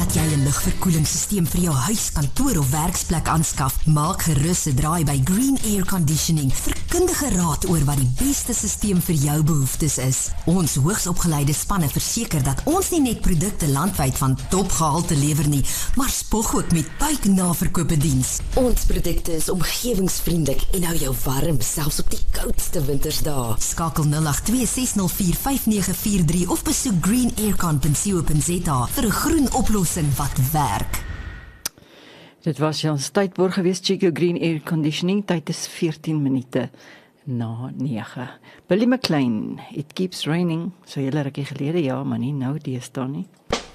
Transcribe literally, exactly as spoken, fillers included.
Voordat jy 'n lugverkoelingssysteem vir jou huis, kantoor of werksplek aanskaf, maak gerus 'n draai by Green Air Conditioning vir kundige raad oor wat die beste systeem vir jou behoeftes is. Ons hoogsopgeleide spanne verseker dat ons nie net produkte landwyd van topgehalte lewer nie, maar spog ook met buiknaverkope diens. Ons produkte is omgewingsvriendelik en hou jou warm, selfs op die koudste wintersdae. Skakel nul agt twee ses nul vier vyf nege vier drie of besoek green aircon punt co punt za vir 'n groen oplossing wat werk. Dit was Jan Stuitborg geweest, Chico Green Air Conditioning. Tyd is veertien minute na nege. Billy McLean, It Keeps Raining, so julle rukkie gelede, ja, maar nie nou deesdae nie.